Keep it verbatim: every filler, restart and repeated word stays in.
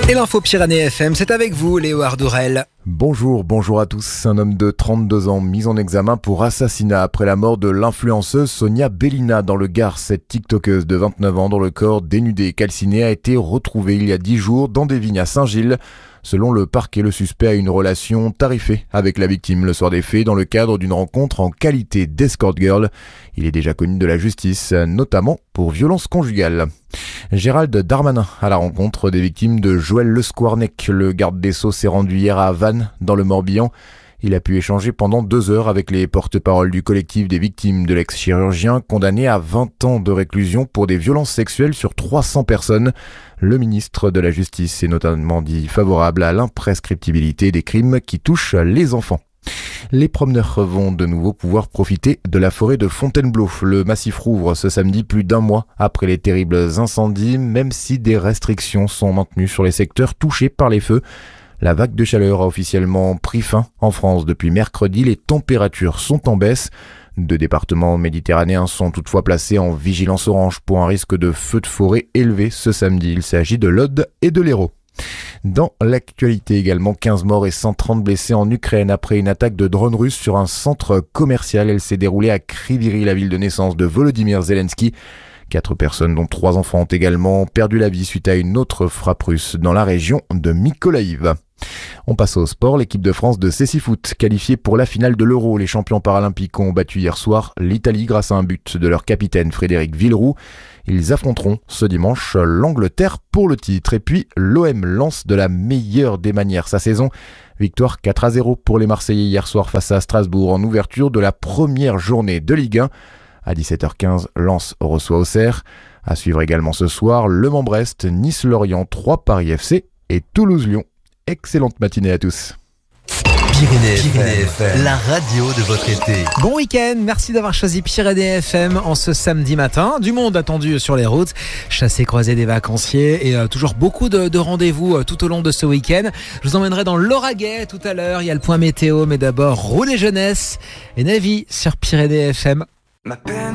Et l'info Pyrénées F M, c'est avec vous, Léo Ardorel. Bonjour, bonjour à tous. Un homme de trente-deux ans mis en examen pour assassinat après la mort de l'influenceuse Sonia Bellina dans le Gard. Cette tiktokeuse de vingt-neuf ans dont le corps dénudé et calciné a été retrouvé il y a dix jours dans des vignes à Saint-Gilles. Selon le parquet, le suspect a une relation tarifée avec la victime le soir des faits dans le cadre d'une rencontre en qualité d'escort girl. Il est déjà connu de la justice, notamment pour violence conjugale. Gérald Darmanin à la rencontre des victimes de Joël Le Squarnec. Le garde des Sceaux s'est rendu hier à Vannes, dans le Morbihan. Il a pu échanger pendant deux heures avec les porte-paroles du collectif des victimes de l'ex-chirurgien condamné à vingt ans de réclusion pour des violences sexuelles sur trois cents personnes. Le ministre de la Justice s'est notamment dit favorable à l'imprescriptibilité des crimes qui touchent les enfants. Les promeneurs vont de nouveau pouvoir profiter de la forêt de Fontainebleau. Le massif rouvre ce samedi plus d'un mois après les terribles incendies, même si des restrictions sont maintenues sur les secteurs touchés par les feux. La vague de chaleur a officiellement pris fin en France depuis mercredi. Les températures sont en baisse. Deux départements méditerranéens sont toutefois placés en vigilance orange pour un risque de feu de forêt élevé ce samedi. Il s'agit de l'Aude et de l'Hérault. Dans l'actualité également, quinze morts et cent trente blessés en Ukraine après une attaque de drones russes sur un centre commercial. Elle s'est déroulée à Kryvyi, la ville de naissance de Volodymyr Zelensky. Quatre personnes, dont trois enfants, ont également perdu la vie suite à une autre frappe russe dans la région de Mykolaïv. On passe au sport. L'équipe de France de cécifoot qualifiée pour la finale de l'Euro. Les champions paralympiques ont battu hier soir l'Italie grâce à un but de leur capitaine Frédéric Villeroux. Ils affronteront ce dimanche l'Angleterre pour le titre. Et puis l'O M lance de la meilleure des manières sa saison. Victoire quatre à zéro pour les Marseillais hier soir face à Strasbourg en ouverture de la première journée de Ligue un. À dix-sept heures quinze, Lens reçoit Auxerre. À suivre également ce soir, Le Mans-Brest, Nice-Lorient, trois Paris F C et Toulouse-Lyon. Excellente matinée à tous. Pyrénées, Pyrénées F M, la radio de votre été. Bon week-end, merci d'avoir choisi Pyrénées F M en ce samedi matin. Du monde attendu sur les routes, chassé croisé des vacanciers et euh, toujours beaucoup de, de rendez-vous euh, tout au long de ce week-end. Je vous emmènerai dans l'Auragais tout à l'heure, il y a le point météo, mais d'abord Roulez Jeunesse et Navi sur Pyrénées F M. Ma peine